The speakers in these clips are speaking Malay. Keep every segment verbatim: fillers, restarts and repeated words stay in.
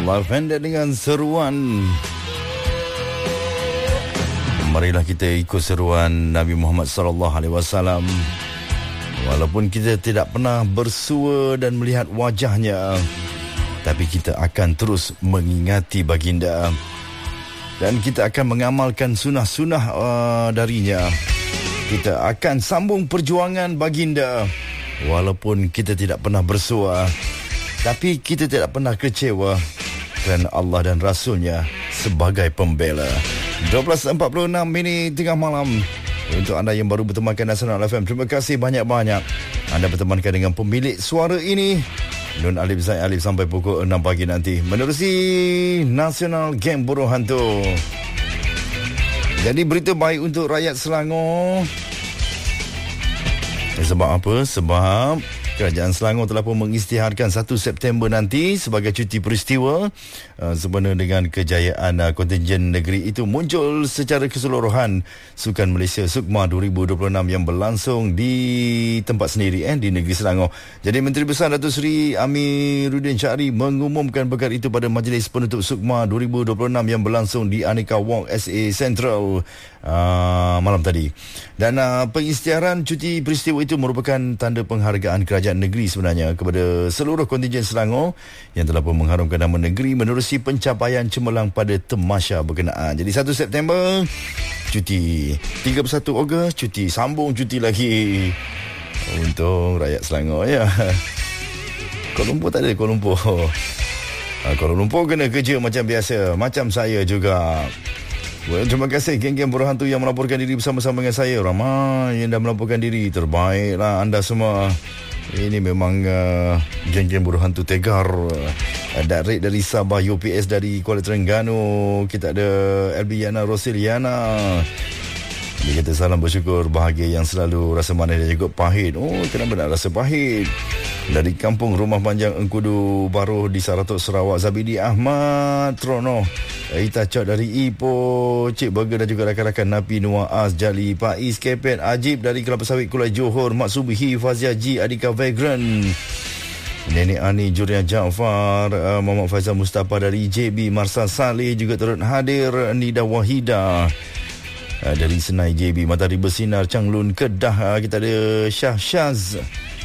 Nasional F M dengan seruan. Marilah kita ikut seruan Nabi Muhammad sallallahu alaihi wasallam. Walaupun kita tidak pernah bersua dan melihat wajahnya, tapi kita akan terus mengingati baginda. Dan kita akan mengamalkan sunnah-sunnah uh, darinya. Kita akan sambung perjuangan baginda. Walaupun kita tidak pernah bersua, tapi kita tidak pernah kecewa kerana Allah dan Rasulnya sebagai pembela. dua belas empat puluh enam minit tengah malam. Untuk anda yang baru bertemankan Nasional F M, terima kasih banyak-banyak. Anda bertemankan dengan pemilik suara ini, Nun Alif Zaid Alif, sampai pukul enam pagi nanti menerusi Nasional Geng Buruh Hantu. Jadi berita baik untuk rakyat Selangor. Sebab apa? Sebab Kerajaan Selangor telah pun mengisytiharkan satu September nanti sebagai cuti peristiwa uh, sempena dengan kejayaan uh, kontingen negeri itu muncul secara keseluruhan Sukan Malaysia SUKMA dua ribu dua puluh enam yang berlangsung di tempat sendiri eh, di negeri Selangor. Jadi Menteri Besar Datuk Seri Amiruddin Syahri mengumumkan perkara itu pada Majlis Penutup SUKMA dua ribu dua puluh enam yang berlangsung di Aneka Walk S A Central uh, malam tadi. Dan uh, pengisytiharan cuti peristiwa itu merupakan tanda penghargaan kerajaan negeri sebenarnya kepada seluruh kontingen Selangor yang telah pun mengharumkan nama negeri menerusi pencapaian cemerlang pada temasya berkenaan. Jadi satu September cuti, tiga puluh satu Ogos cuti, sambung cuti lagi untuk rakyat Selangor ya. Kuala Lumpur tak ada Kuala Lumpur. Kuala Lumpur kena kerja macam biasa, macam saya juga. Well, terima kasih geng-geng Buruh Hantu yang melaporkan diri bersama-sama dengan saya. Ramai yang dah melaporkan diri. Terbaiklah anda semua. Ini memang uh, geng-geng Buruh Hantu tegar. uh, Direct dari Sabah, U P S dari Kuala Terengganu. Kita ada L B Yana Rosiliana. Dia kata salam bersyukur, bahagia yang selalu, rasa manis dan juga pahit. Oh, kenapa nak rasa pahit? Dari kampung Rumah Panjang Engkudu Baruh di Saratok, Sarawak, Zabidi Ahmad Trono, Ita Cok dari Ipoh, Cik Burger dan juga rakan-rakan Napi Nuah Az Jali, Pais Kepet Ajib dari Kelapa Sawit Kulai Johor, Mak Subihi Fazia Ji Adika Vagrant, Nenek Ani Juria Jaafar, uh, Muhammad Faizal Mustafa dari J B, Marsal Saleh juga turut hadir, Nida Wahida uh, dari Senai J B, Matahari Bersinar Changlun Kedah, uh, kita ada Syah Syaz,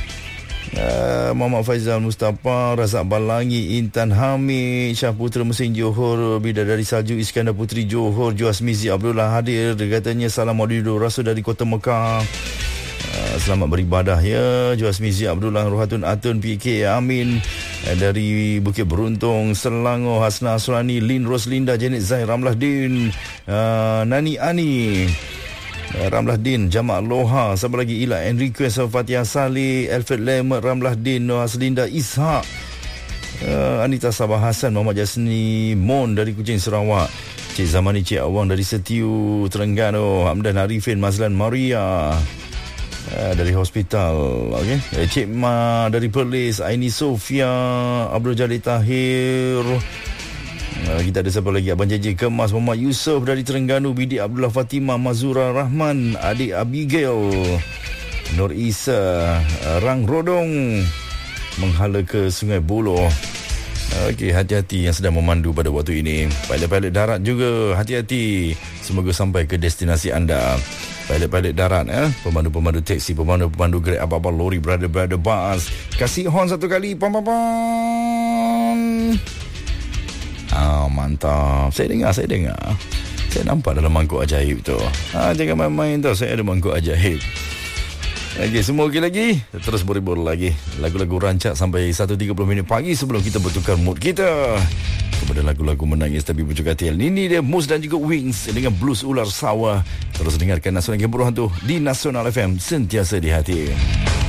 Uh, Muhammad Faizal Mustafa, Razak Balangi, Intan Hamid, Syah Putra Mesin Johor, Bidadari Salju Iskandar Putri Johor, Juas Mizi Abdullah hadir. Dia katanya salam Maulidul Rasul dari Kota Mekah. Uh, selamat beribadah ya. Juas Mizi Abdullah, Rohatun Atun P K Amin uh, dari Bukit Beruntung Selangor, Hasna Asrani, Lin Roslinda, Janet Zai, Ramlah Din, uh, Nani Ani, Ramlah Din, Jamak Loha, siapa lagi, Ila Enriquez, Fatihah Saleh, Alfred Lemet, Ramlah Din, Noah Selinda Ishak, uh, Anita Sabah Hassan, Muhammad Jasni Mon dari Kuching Sarawak, Cik Zamani Cik Awang dari Setiu Terengganu, Hamdan Arifin Mazlan Maria uh, dari hospital, okay. Cik Ma dari Perlis, Aini Sofia, Abdul Jalil Tahir. Uh, kita ada siapa lagi, Abang J J Kemas, Muhammad Yusof dari Terengganu, Bidik Abdullah Fatimah, Mazura Rahman, adik Abigail, Nur Isa, uh, Rang Rodong menghala ke Sungai Buloh. Okey, hati-hati yang sedang memandu pada waktu ini. Pilot-pilot darat juga hati-hati, semoga sampai ke destinasi anda. Pilot-pilot darat, eh? pemandu-pemandu teksi, pemandu-pemandu Grab, apa-apa lori, brother-brother bus, kasih horn satu kali, pam-pam-pam. Ah, mantap. Saya dengar, saya dengar. Saya nampak dalam mangkuk ajaib tu. Ah, jangan main-main tau, saya ada mangkuk ajaib. Okey, semua okey lagi? Terus boribor lagi. Lagu-lagu rancak sampai satu tiga puluh minit pagi sebelum kita bertukar mood kita kepada lagu-lagu menangis tapi bercakap hati. Ini dia Mus dan juga Wings dengan Blues Ular Sawah. Terus dengarkan Nasional Geng Buruh Hantu di Nasional F M, sentiasa di hati.